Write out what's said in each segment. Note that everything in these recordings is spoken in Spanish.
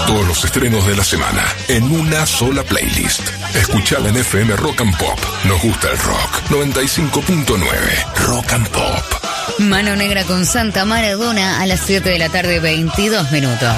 Todos los estrenos de la semana en una sola playlist. Escuchala en FM Rock and Pop. Nos gusta el rock. 95.9 Rock and Pop. Mano Negra con Santa Maradona a las 7 de la tarde, 22 minutos.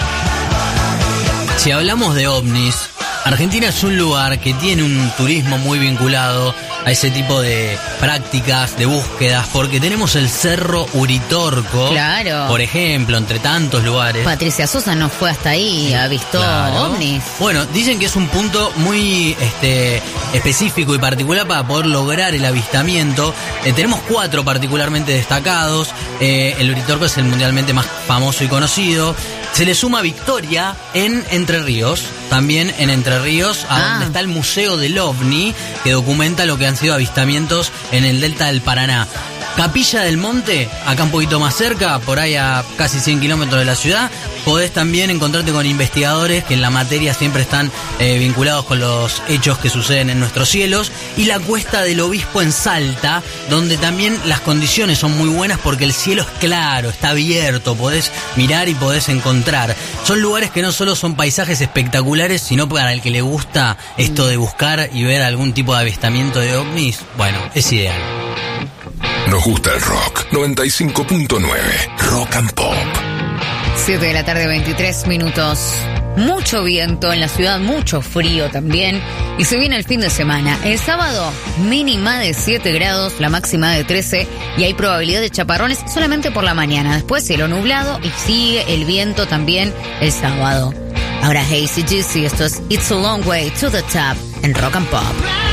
Si hablamos de ovnis, Argentina es un lugar que tiene un turismo muy vinculado a ese tipo de prácticas, de búsquedas, porque tenemos el Cerro Uritorco, claro, por ejemplo, entre tantos lugares. Patricia Sosa no fue hasta ahí, ha visto ovnis. Bueno, dicen que es un punto muy específico y particular para poder lograr el avistamiento. Tenemos 4 particularmente destacados. El Uritorco es el mundialmente más famoso y conocido. Se le suma Victoria en Entre Ríos, también en Entre Ríos, donde está el Museo del OVNI, que documenta lo que han sido avistamientos en el delta del Paraná. Capilla del Monte, acá un poquito más cerca, por ahí a casi 100 kilómetros de la ciudad, podés también encontrarte con investigadores que en la materia siempre están vinculados con los hechos que suceden en nuestros cielos, y la Cuesta del Obispo en Salta, donde también las condiciones son muy buenas porque el cielo es claro, está abierto, podés mirar y podés encontrar. Son lugares que no solo son paisajes espectaculares, sino para el que le gusta esto de buscar y ver algún tipo de avistamiento de ovnis, bueno, es ideal. Nos gusta el rock. 95.9 Rock and Pop. 7 de la tarde, 23 minutos. Mucho viento en la ciudad, mucho frío también. Y se viene el fin de semana. El sábado, mínima de 7 grados, la máxima de 13. Y hay probabilidad de chaparrones solamente por la mañana. Después cielo nublado y sigue el viento también el sábado. Ahora AC/DC, esto es It's a Long Way to the Top en Rock and Pop.